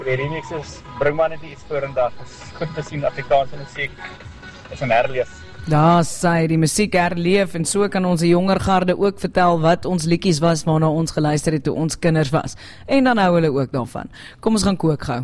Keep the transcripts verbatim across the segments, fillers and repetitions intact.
Die remix is, bring maar net iets vorendag, is goed te sien, Afrikaanse musiek, is een herleef. Daar sê die musiek herleef en so kan ons die jonger garde ook vertel wat ons liedjies was waarna ons geluister het toe ons kinders was. En dan hou hulle ook daarvan. Kom ons gaan kook gou.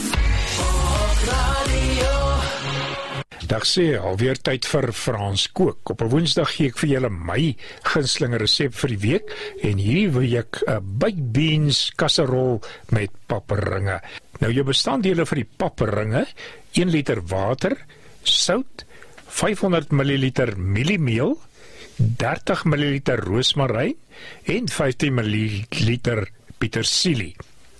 Dag sê, alweer tyd vir Frans kook. Op 'n Woensdag gee ek vir julle my gunsteling resep vir die week en hierdie week 'n baked beans kasserol met paperinge. Nou jou bestanddele vir die paperinge: een liter water, sout, vyfhonderd milliliter mieliemeel, dertig milliliter roosmaryn en vyftien milliliter petersilie.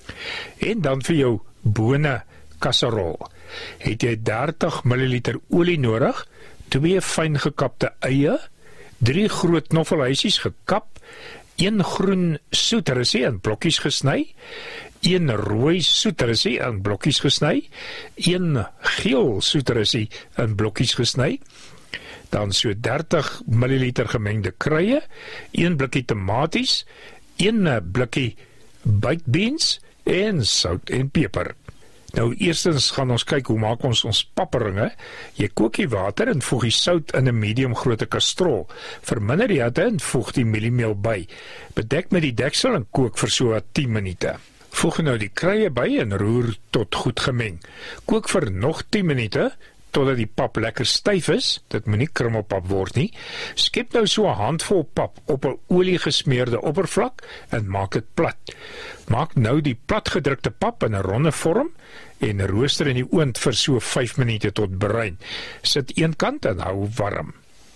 En dan vir jou bone kasserol. Het jy dertig milliliter olie nodig, twee fyn gekapte eie, drie groot knoffelhuisies gekap, een groen soeterussie in blokkies gesny, een rooi soeterussie in blokkies gesny, een geel soeterussie in blokkies gesny, dan so dertig milliliter gemengde kruie, een blikkie tomaties, een blikkie baked beans en sout en peper. Nou eerstens gaan ons kyk hoe maak ons ons paperinge. Jy kook die water en voeg die sout in 'n medium grootte kastrol. Verminder die hitte en voeg die mieliemeel by. Bedek met die deksel en kook vir so tien minute. Voeg nou die kruie by en roer tot goed gemeng. Kook vir nog tien minute totdat die pap lekker styf is. Dit moenie krummelpap word nie. Skep nou so 'n handvol pap op 'n olie gesmeerde oppervlak en maak dit plat. Maak nou die platgedrukte pap in 'n ronde vorm en rooster in die oond vir so vyf minute tot bruin. Sit een kant en hou warm.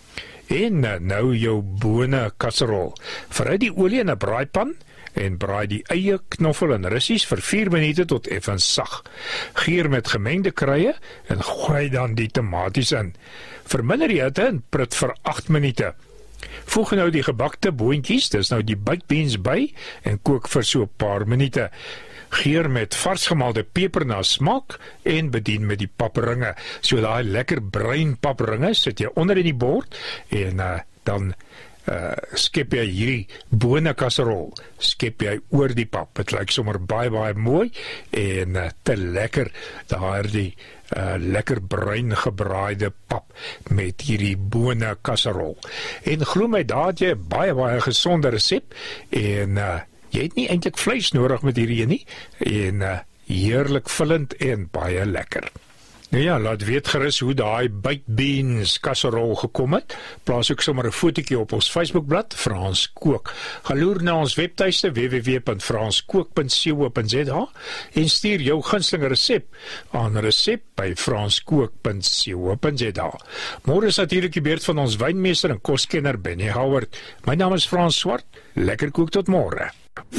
En nou jou bone kasserol. Vry die olie in 'n braaipan en braai die eie, knoffel en russies vir vier minute tot effens sag. Gier met gemengde kruie en gooi dan die tomaties in. Verminder die hitte en prit vir agt minute. Voeg nou die gebakte boontjies, dis nou die baked beans by en kook vir so 'n paar minute. Gier met vars gemalde peper na smaak en bedien met die paperinge. So daai lekker bruin paperinge sit jy onder in die bord en uh, dan Uh, skep jy hierdie bone kasserol, skep jy oor die pap. Het lyk sommer baie baie mooi en uh, te lekker, daar die uh, lekker bruin gebraaide pap met hierdie bone kasserol. En glo my, daar het jy baie baie gesonde resep en uh, jy het nie eintlik vleis nodig met hierdie nie en uh, heerlik vullend en baie lekker. Nou ja, laat weet gerus hoe daai baked beans kasserol gekom het. Plaas ook sommer 'n fotootjie op ons Facebookblad, Frans Kook. Gaan loer na ons webtuiste w w w punt frans kook punt co punt za en stuur jou gunsteling resep aan resep by frans kook punt co punt za. Môre is natuurlik die beurt van ons wynmeester en koskenner Benny Howard. My naam is Frans Swart. Lekker kook tot môre.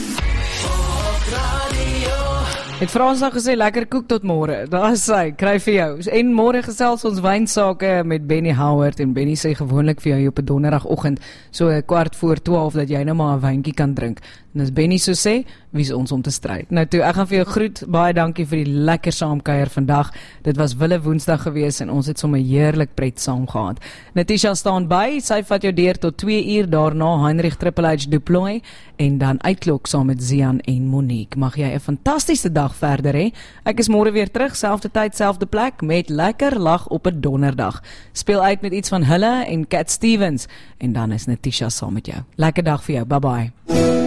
Het Frans nou gesê, lekker koek tot môre. Daar is hy, kry vir jou. En môre gesels ons wynsake met Benny Howard. En Benny sê gewoonlik vir jou op 'n donderdagoggend, so 'n kwart voor twaalf, dat jy nou maar 'n wyntjie kan drink. En as Benny so sê, wie is ons om te stryd? Nou toe, ek gaan vir jou groet. Baie dankie vir die lekker saamkuier vandag. Dit was Wille Woensdag gewees en ons het sommer heerlik pret saam gehad. Natisha staan by, sy vat jou deur tot twee uur, daarna Heinrich Triple H deploy en dan uitklok saam met Zian en Monique. Mag jy 'n fantastiese dag verder hê. Ek is môre weer terug, selfde tyd, selfde plek, met lekker lag op 'n donderdag. Speel uit met iets van hulle en Cat Stevens en dan is Natisha saam met jou. Lekker dag vir jou. Bye bye.